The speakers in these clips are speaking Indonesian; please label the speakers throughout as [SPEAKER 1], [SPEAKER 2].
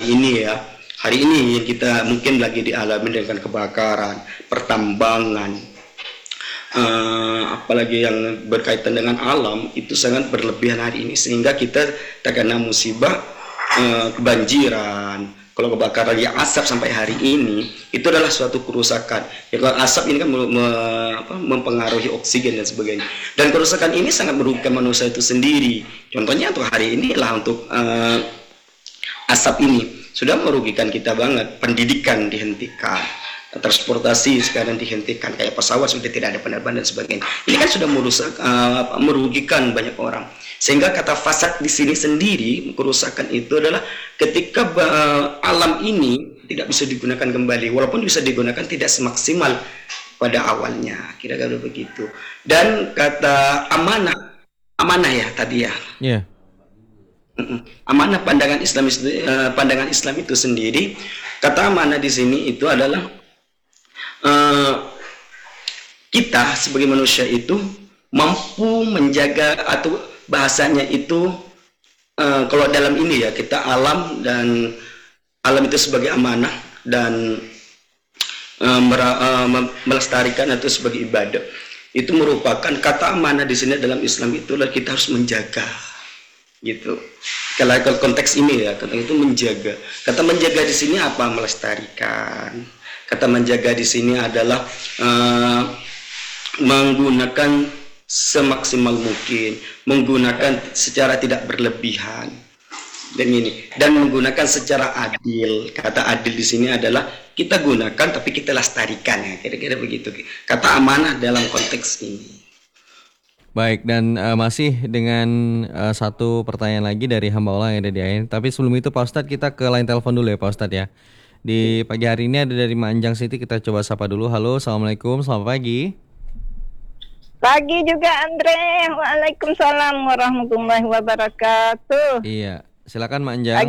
[SPEAKER 1] ini ya. Hari ini yang kita mungkin lagi dialami dengan kebakaran, pertambangan, apalagi yang berkaitan dengan alam itu sangat berlebihan hari ini, sehingga kita terkena musibah kebanjiran. Kalau kebakaran yang asap sampai hari ini itu adalah suatu kerusakan. Ya, kalau asap ini kan mempengaruhi oksigen dan sebagainya. Dan kerusakan ini sangat merugikan manusia itu sendiri. Contohnya untuk hari ini lah, untuk asap ini sudah merugikan kita banget. Pendidikan dihentikan, transportasi sekarang dihentikan, kayak pesawat sudah tidak ada penerbangan dan sebagainya. Ini kan sudah merugikan banyak orang. Sehingga kata fasad di sini sendiri, kerusakan itu adalah ketika alam ini tidak bisa digunakan kembali, walaupun bisa digunakan tidak semaksimal pada awalnya, kira-kira begitu. Dan kata amanah ya tadi ya.
[SPEAKER 2] Yeah.
[SPEAKER 1] Amanah pandangan Islam itu sendiri, kata amanah di sini itu adalah kita sebagai manusia itu mampu menjaga, atau bahasanya itu kalau dalam ini ya, kita alam itu sebagai amanah, dan melestarikan itu sebagai ibadah. Itu merupakan kata amanah di sini dalam Islam itu adalah kita harus menjaga gitu. Kalau konteks ini ya, kata itu menjaga. Kata menjaga di sini apa? Melestarikan. Kata menjaga di sini adalah menggunakan semaksimal mungkin, menggunakan secara tidak berlebihan, dan menggunakan secara adil. Kata adil di sini adalah kita gunakan tapi kita lestarikan, ya, kira-kira begitu. Kata amanah dalam konteks ini.
[SPEAKER 2] Baik, dan masih dengan satu pertanyaan lagi dari hamba Allah yang ada di AIN. Tapi sebelum itu Pak Ustadz, kita ke line telepon dulu ya Pak Ustadz ya. Di pagi hari ini ada dari Manjang City, kita coba sapa dulu. Halo, Assalamualaikum, selamat pagi.
[SPEAKER 3] Pagi juga Andre. Waalaikumsalam warahmatullahi wabarakatuh.
[SPEAKER 2] Iya, silakan Mak Anjang.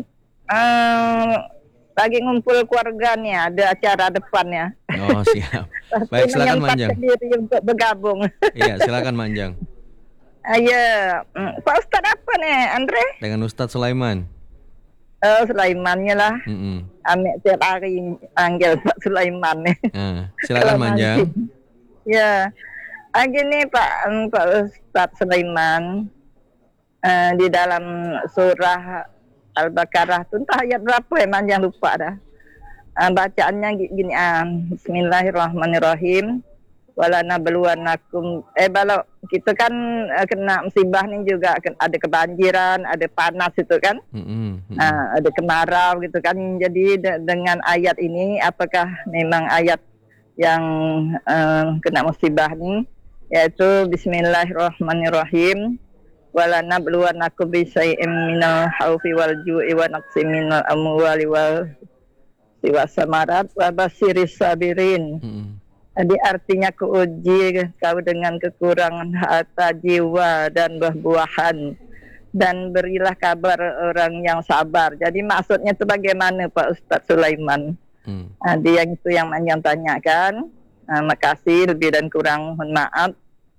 [SPEAKER 3] Lagi ngumpul keluarga nih, ada acara depannya.
[SPEAKER 2] Oh, siap. Baik, silakan Mak Anjang.
[SPEAKER 3] Diri untuk bergabung.
[SPEAKER 2] Iya, silakan Mak Anjang.
[SPEAKER 3] Ayo, Pak Ustadz apa nih, Andre?
[SPEAKER 2] Dengan Ustadz Sulaiman.
[SPEAKER 3] Sulaimannya lah. Amek tiap hari panggil Pak Sulaiman nih.
[SPEAKER 2] Silakan Mak Anjang.
[SPEAKER 3] Ya. Gini Pak Ustadz Sulaiman, di dalam surah Al-Baqarah itu entah ayat berapa emang jangan lupa dah. Bacaannya gini, Bismillahirrahmanirrahim. Walanabluwannakum, kalau kita kan kena musibah nih juga ada kebanjiran, ada panas itu kan, ada kemarau gitu kan. Jadi dengan ayat ini, apakah memang ayat yang kena musibah nih, yaitu Bismillahirrahmanirrahim, walanabluwannakum bisyai'im minal khaufi wal ju'i wa naqsim minal amwali wal samarat wa basyiris sabirin. Jadi artinya keuji kau dengan kekurangan harta, jiwa dan buah-buahan, dan berilah kabar orang yang sabar. Jadi maksudnya itu bagaimana Pak Ustadz Sulaiman? Dia itu yang Manjang tanyakan. Makasih, lebih dan kurang mohon maaf.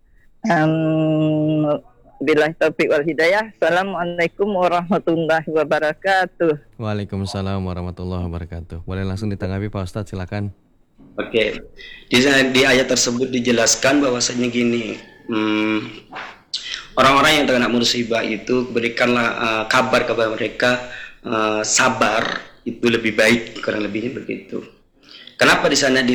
[SPEAKER 3] Billahi taufiq wal hidayah. Assalamualaikum warahmatullahi wabarakatuh.
[SPEAKER 2] Waalaikumsalam warahmatullahi wabarakatuh. Boleh langsung ditanggapi Pak Ustadz, silakan.
[SPEAKER 1] Oke. Di ayat tersebut dijelaskan bahwasanya gini, orang-orang yang terkena musibah itu berikanlah kabar kepada mereka, sabar itu lebih baik, kurang lebihnya begitu. Kenapa di sana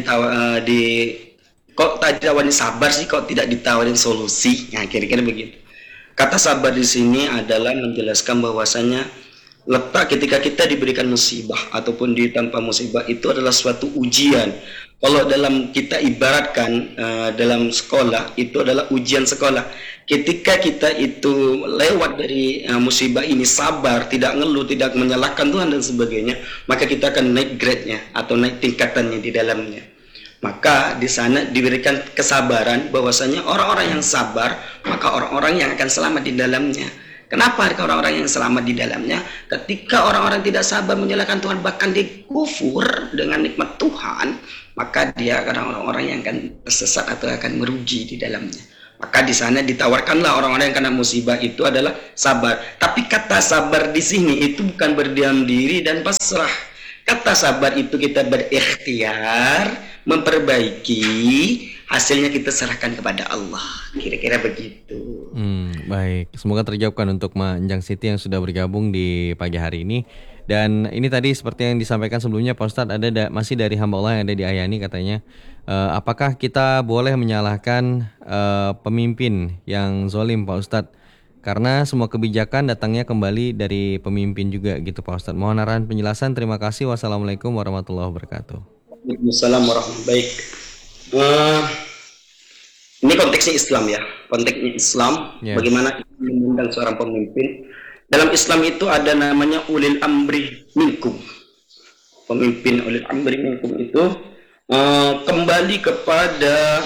[SPEAKER 1] kok tak ditawarin sabar sih, kok tidak ditawarin solusi? Nah, kira-kira begitu. Kata sabar di sini adalah menjelaskan bahwasanya letak ketika kita diberikan musibah ataupun ditampa musibah itu adalah suatu ujian. Kalau dalam kita ibaratkan dalam sekolah itu adalah ujian sekolah. Ketika kita itu lewat dari musibah ini, sabar, tidak ngeluh, tidak menyalahkan Tuhan dan sebagainya, maka kita akan naik grade-nya atau naik tingkatannya di dalamnya. Maka di sana diberikan kesabaran bahwasanya orang-orang yang sabar, maka orang-orang yang akan selamat di dalamnya. Kenapa orang-orang yang selamat di dalamnya? Ketika orang-orang tidak sabar menyalahkan Tuhan, bahkan dikufur dengan nikmat Tuhan, maka dia akan orang-orang yang akan tersesat atau akan merugi di dalamnya. Maka di sana ditawarkanlah orang-orang yang kena musibah itu adalah sabar. Tapi kata sabar di sini itu bukan berdiam diri dan pasrah. Kata sabar itu kita berikhtiar, memperbaiki, hasilnya kita serahkan kepada Allah. Kira-kira begitu.
[SPEAKER 2] Baik, semoga terjawabkan untuk Manjang Siti yang sudah bergabung di pagi hari ini. Dan ini tadi seperti yang disampaikan sebelumnya Pak Ustadz, masih dari hamba Allah yang ada di Ayani katanya, apakah kita boleh menyalahkan pemimpin yang zalim Pak Ustadz? Karena semua kebijakan datangnya kembali dari pemimpin juga gitu Pak Ustadz. Mohon arahan penjelasan, terima kasih. Wassalamualaikum warahmatullahi wabarakatuh.
[SPEAKER 1] Waalaikumsalam warahmatullahi wabarakatuh. Ini konteksnya Islam ya, konteksnya Islam. Bagaimana memandang seorang pemimpin. Dalam Islam itu ada namanya ulil amri minkum. Pemimpin ulil amri minkum itu kembali kepada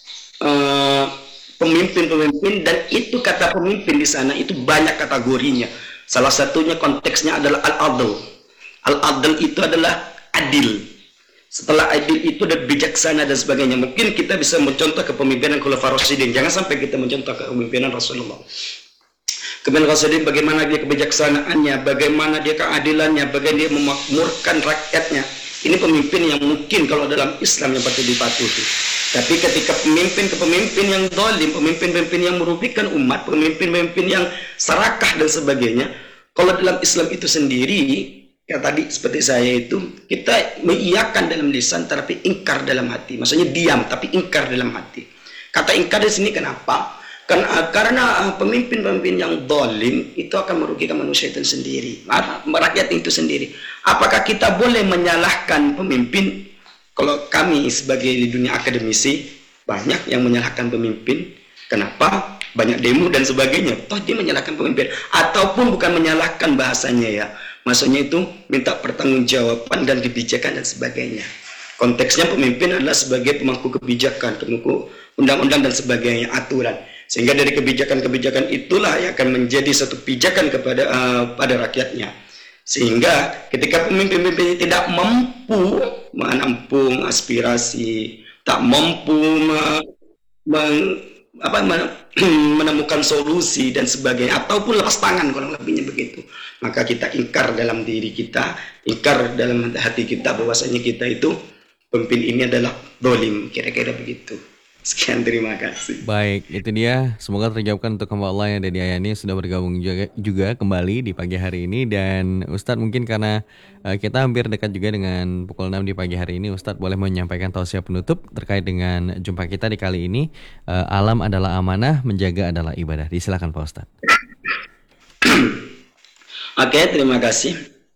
[SPEAKER 1] pemimpin-pemimpin, dan itu kata pemimpin di sana itu banyak kategorinya. Salah satunya konteksnya adalah al-adl. Al-adl itu adalah adil. Setelah adil itu ada bijaksana dan sebagainya. Mungkin kita bisa mencontoh kepemimpinan Khulafaur Rasyidin. Jangan sampai kita mencontoh kepemimpinan Rasulullah. Kepemimpinan Rasulullah bagaimana dia kebijaksanaannya, bagaimana dia keadilannya, bagaimana dia memakmurkan rakyatnya. Ini pemimpin yang mungkin kalau dalam Islam yang patut dipatuhi. Tapi ketika pemimpin yang zalim, pemimpin-pemimpin yang merugikan umat, pemimpin-pemimpin yang serakah dan sebagainya, kalau dalam Islam itu sendiri, ya tadi seperti saya itu, kita mengiyakan dalam lisan tapi ingkar dalam hati. Maksudnya diam tapi ingkar dalam hati. Kata ingkar di sini kenapa? Karena pemimpin-pemimpin yang zalim itu akan merugikan manusia itu sendiri, rakyat itu sendiri. Apakah kita boleh menyalahkan pemimpin? Kalau kami sebagai di dunia akademisi, banyak yang menyalahkan pemimpin. Kenapa? Banyak demo dan sebagainya. Toh dia menyalahkan pemimpin. Ataupun bukan menyalahkan bahasanya ya. Maksudnya itu minta pertanggungjawaban dan kebijakan dan sebagainya. Konteksnya pemimpin adalah sebagai pemangku kebijakan, pemangku undang-undang dan sebagainya, aturan. Sehingga dari kebijakan-kebijakan itulah yang akan menjadi satu pijakan kepada pada rakyatnya. Sehingga ketika pemimpin-pemimpin tidak mampu menampung aspirasi, tak mampu menemukan solusi dan sebagainya, ataupun lepas tangan kurang lebihnya begitu, maka kita ingkar dalam diri kita, ingkar dalam hati kita bahwasanya kita itu pemimpin ini adalah zalim, kira-kira begitu. Sekian, terima kasih.
[SPEAKER 2] Baik, itu dia. Semoga terjawabkan untuk hamba Allah yang ada di Ayani sudah bergabung juga kembali di pagi hari ini. Dan Ustadz mungkin karena kita hampir dekat juga dengan pukul 6 di pagi hari ini, Ustadz boleh menyampaikan tausiah penutup terkait dengan jumpa kita di kali ini. Alam adalah amanah, menjaga adalah ibadah. Disilakan Pak Ustadz.
[SPEAKER 1] Oke, terima kasih.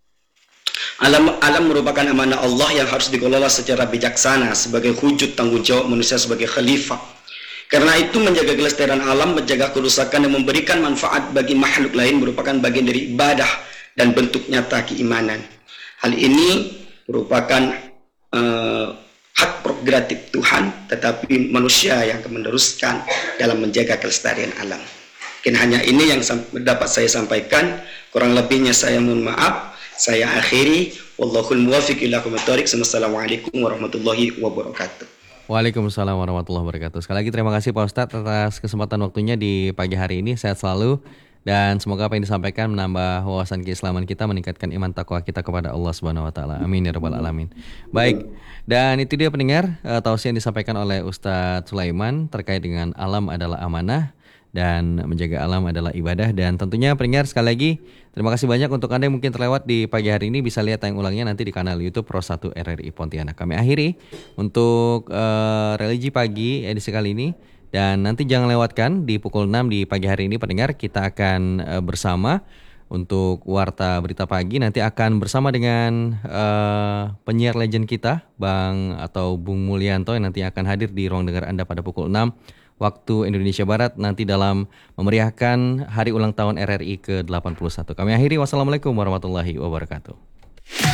[SPEAKER 1] Alam merupakan amanah Allah yang harus dikelola secara bijaksana sebagai wujud tanggung jawab manusia sebagai khalifah. Karena itu menjaga kelestarian alam, menjaga kerusakan dan memberikan manfaat bagi makhluk lain merupakan bagian dari ibadah dan bentuk nyata keimanan. Hal ini merupakan hak prerogatif Tuhan, tetapi manusia yang akan meneruskan dalam menjaga kelestarian alam. Mungkin hanya ini yang dapat saya sampaikan. Kurang lebihnya saya mohon maaf. Saya akhiri, wallahul muwaffiq ila aqwamit thoriq. Wassalamualaikum warahmatullahi wabarakatuh.
[SPEAKER 2] Waalaikumsalam warahmatullahi wabarakatuh. Sekali lagi terima kasih Pak Ustadz atas kesempatan waktunya di pagi hari ini. Sehat selalu dan semoga apa yang disampaikan menambah wawasan keislaman kita, meningkatkan iman takwa kita kepada Allah Subhanahu wa taala. Amin ya rabbal alamin. Baik. Dan itu dia pendengar tausiah yang disampaikan oleh Ustadz Sulaiman terkait dengan alam adalah amanah dan menjaga alam adalah ibadah. Dan tentunya pendengar sekali lagi terima kasih banyak untuk Anda yang mungkin terlewat di pagi hari ini. Bisa lihat tayang ulangnya nanti di kanal YouTube Pro 1 RRI Pontianak. Kami akhiri untuk religi pagi edisi kali ini. Dan nanti jangan lewatkan di pukul 6 di pagi hari ini pendengar. Kita akan bersama untuk Warta Berita Pagi. Nanti akan bersama dengan penyiar legend kita Bung Mulyanto yang nanti akan hadir di ruang dengar Anda pada pukul 6 waktu Indonesia Barat nanti dalam memeriahkan hari ulang tahun RRI ke-81. Kami akhiri, wassalamualaikum warahmatullahi wabarakatuh.